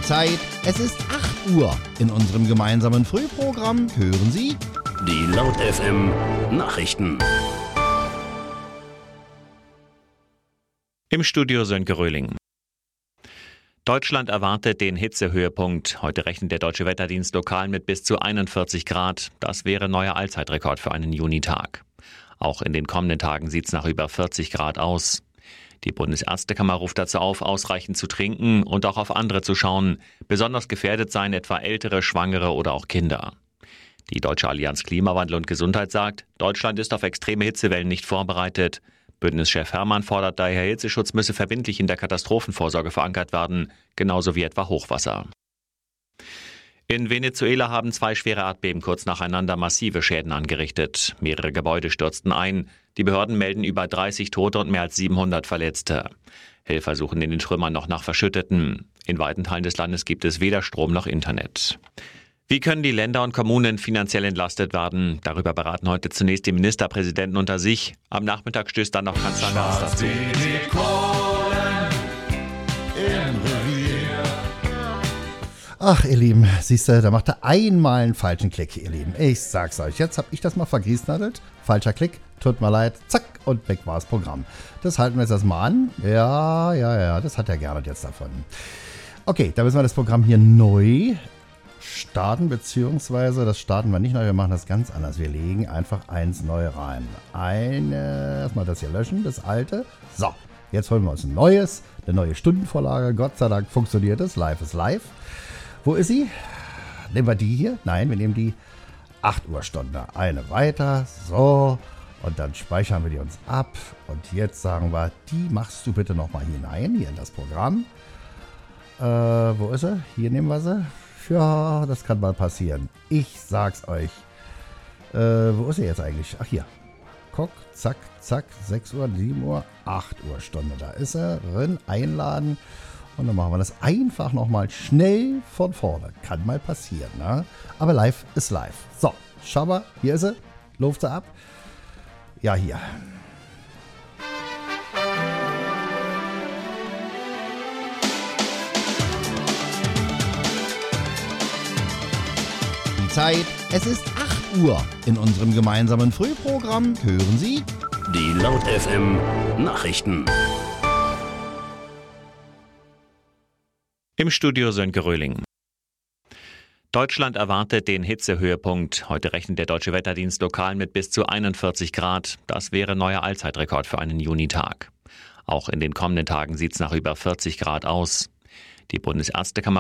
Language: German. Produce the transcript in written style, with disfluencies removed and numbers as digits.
Zeit, es ist 8 Uhr. In unserem gemeinsamen Frühprogramm hören Sie die Laut FM Nachrichten. Im Studio Sönke Röhling. Deutschland erwartet den Hitzehöhepunkt. Heute rechnet der Deutsche Wetterdienst lokal mit bis zu 41 Grad. Das wäre neuer Allzeitrekord für einen Junitag. Auch in den kommenden Tagen sieht es nach über 40 Grad aus. Die Bundesärztekammer ruft dazu auf, ausreichend zu trinken und auch auf andere zu schauen. Besonders gefährdet seien etwa Ältere, Schwangere oder auch Kinder. Die Deutsche Allianz Klimawandel und Gesundheit sagt, Deutschland ist auf extreme Hitzewellen nicht vorbereitet. Bündnischef Herrmann fordert daher, Hitzeschutz müsse verbindlich in der Katastrophenvorsorge verankert werden, genauso wie etwa Hochwasser. In Venezuela haben 2 schwere Erdbeben kurz nacheinander massive Schäden angerichtet. Mehrere Gebäude stürzten ein. Die Behörden melden über 30 Tote und mehr als 700 Verletzte. Helfer suchen in den Trümmern noch nach Verschütteten. In weiten Teilen des Landes gibt es weder Strom noch Internet. Wie können die Länder und Kommunen finanziell entlastet werden? Darüber beraten heute zunächst die Ministerpräsidenten unter sich. Am Nachmittag stößt dann noch Kanzler Merz dazu. Ach, ihr Lieben, siehst du, da macht er einmal einen falschen Klick, ihr Lieben. Ich sag's euch, jetzt hab ich das mal vergriesnadelt. Falscher Klick, tut mir leid, zack, und weg war das Programm. Das halten wir jetzt erstmal an. Ja, das hat er gerne jetzt davon. Okay, da müssen wir das Programm hier neu starten, beziehungsweise das starten wir nicht neu, wir machen das ganz anders. Wir legen einfach eins neu rein. Erstmal das hier löschen, das alte. So, jetzt holen wir uns ein neues, eine neue Stundenvorlage. Gott sei Dank funktioniert es, live ist live. Wo ist sie? Nehmen wir die hier? Nein, wir nehmen die 8 Uhr Stunde. Eine weiter, so. Und dann speichern wir die uns ab. Und jetzt sagen wir, die machst du bitte nochmal hinein, hier in das Programm. Wo ist sie? Hier nehmen wir sie. Ja, das kann mal passieren. Ich sag's euch. Wo ist sie jetzt eigentlich? Ach, hier. Guck, zack, 6 Uhr, 7 Uhr, 8 Uhr Stunde. Da ist sie. Drin, einladen. Und dann machen wir das einfach nochmal schnell von vorne. Kann mal passieren, ne? Aber live ist live. So, schau mal, hier ist sie. Luft sie ab. Ja, hier. Die Zeit, es ist 8 Uhr. In unserem gemeinsamen Frühprogramm hören Sie Die Laut FM Nachrichten. Im Studio Sönke Röhling. Deutschland erwartet den Hitzehöhepunkt. Heute rechnet der Deutsche Wetterdienst lokal mit bis zu 41 Grad. Das wäre neuer Allzeitrekord für einen Junitag. Auch in den kommenden Tagen sieht es nach über 40 Grad aus. Die Bundesärztekammer